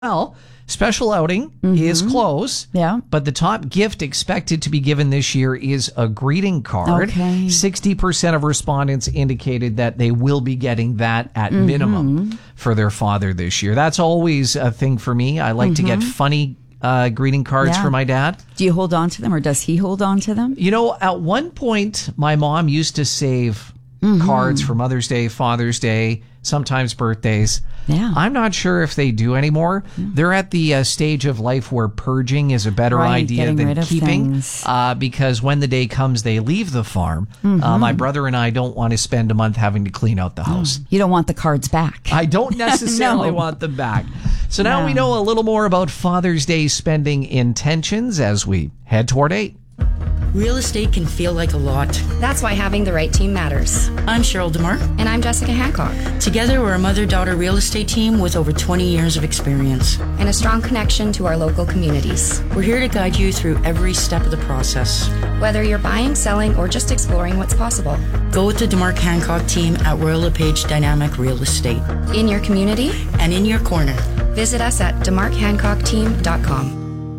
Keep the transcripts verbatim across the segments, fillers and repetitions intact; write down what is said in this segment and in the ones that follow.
Well, special outing mm-hmm. is close. Yeah. But the top gift expected to be given this year is a greeting card. Okay. sixty percent of respondents indicated that they will be getting that at mm-hmm. minimum for their father this year. That's always a thing for me. I like mm-hmm. to get funny uh, greeting cards yeah. for my dad. Do you hold on to them, or does he hold on to them? You know, at one point, my mom used to save mm-hmm. cards for Mother's Day, Father's Day, sometimes birthdays. Yeah. I'm not sure if they do anymore. Yeah. They're at the uh, stage of life where purging is a better right, idea than keeping, uh, because when the day comes, they leave the farm. Mm-hmm. Uh, my brother and I don't want to spend a month having to clean out the house. You don't want the cards back. I don't necessarily no. want them back. So now yeah. we know a little more about Father's Day spending intentions as we head toward eight. Real estate can feel like a lot. That's why having the right team matters. I'm Cheryl DeMar. And I'm Jessica Hancock. Together, we're a mother-daughter real estate team with over twenty years of experience. And a strong connection to our local communities. We're here to guide you through every step of the process. Whether you're buying, selling, or just exploring what's possible. Go with the DeMar Hancock team at Royal LePage Dynamic Real Estate. In your community. And in your corner. Visit us at demarc hancock team dot com.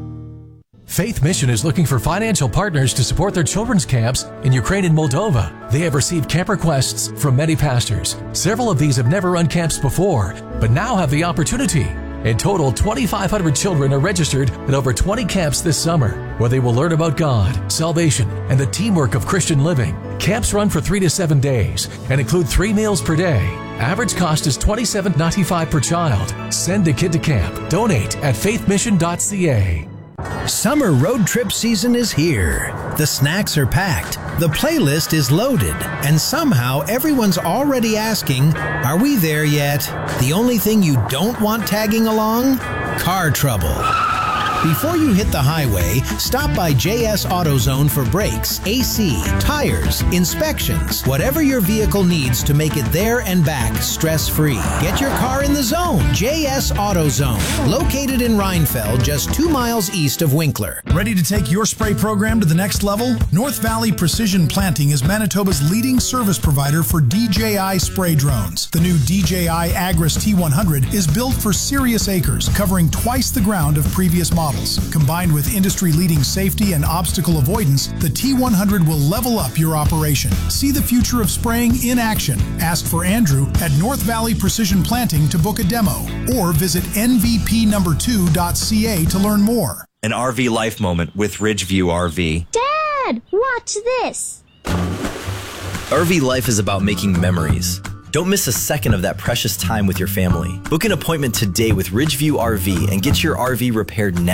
Faith Mission is looking for financial partners to support their children's camps in Ukraine and Moldova. They have received camp requests from many pastors. Several of these have never run camps before, but now have the opportunity. In total, twenty-five hundred children are registered at over twenty camps this summer, where they will learn about God, salvation, and the teamwork of Christian living. Camps run for three to seven days and include three meals per day. Average cost is twenty-seven dollars and ninety-five cents per child. Send a kid to camp. Donate at faith mission dot c a. Summer road trip season is here. The snacks are packed, the playlist is loaded, and somehow everyone's already asking, are we there yet? The only thing you don't want tagging along? Car trouble. Before you hit the highway, stop by J S AutoZone for brakes, A C, tires, inspections, whatever your vehicle needs to make it there and back stress-free. Get your car in the zone. J S AutoZone, located in Rhinefeld, just two miles east of Winkler. Ready to take your spray program to the next level? North Valley Precision Planting is Manitoba's leading service provider for D J I spray drones. The new D J I Agris T one hundred is built for serious acres, covering twice the ground of previous models. Combined with industry-leading safety and obstacle avoidance, the T one hundred will level up your operation. See the future of spraying in action. Ask for Andrew at North Valley Precision Planting to book a demo, or visit N V P number two dot c a to learn more. An R V life moment with Ridgeview R V. Dad, watch this. R V life is about making memories. Don't miss a second of that precious time with your family. Book an appointment today with Ridgeview R V and get your R V repaired now.